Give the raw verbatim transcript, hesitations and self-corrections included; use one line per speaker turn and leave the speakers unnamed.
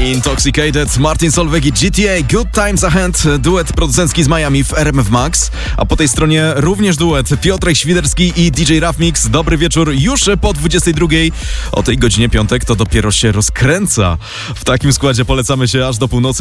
Intoxicated, Martin Solveig i G T A, Good Times Ahead, duet producencki z Miami w R M F Max, a po tej stronie również duet Piotrek Świderski i D J Raf Mix. Dobry wieczór już po dwudziestej drugiej. O tej godzinie piątek to dopiero się rozkręca. W takim składzie polecamy się aż do północy.